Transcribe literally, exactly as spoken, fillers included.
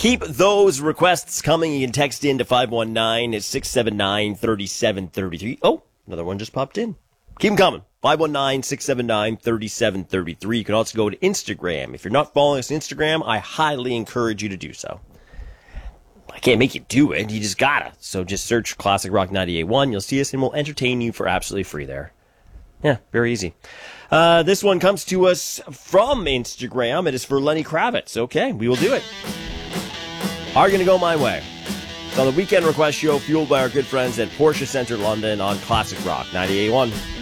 Keep those requests coming. You can text in to five one nine, six seven nine, three seven three three. Oh, another one just popped in. Keep them coming. five one nine, six seven nine, three seven three three. You can also go to Instagram. If you're not following us on Instagram, I highly encourage you to do so. I can't make you do it. You just gotta. So just search Classic Rock ninety-eight point one. You'll see us, and we'll entertain you for absolutely free there. Yeah, very easy. Uh, this one comes to us from Instagram. It is for Lenny Kravitz. Okay, we will do it. Are going to go my way. It's on the Weekend Request Show, fueled by our good friends at Porsche Centre London on Classic Rock ninety-eight point one.